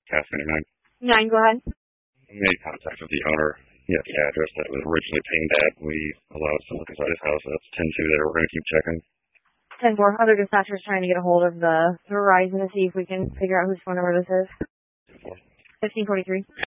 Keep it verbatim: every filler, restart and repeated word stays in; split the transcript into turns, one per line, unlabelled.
Task ninety-nine.
Nine, go ahead.
We made contact with the owner. He had the address that was originally pinged at. We allowed us to look inside his house. That's ten two there. We're going to keep checking.
ten four, other dispatchers trying to get a hold of the Verizon to see if we can figure out whose phone number this is.
ten four.
fifteen forty-three.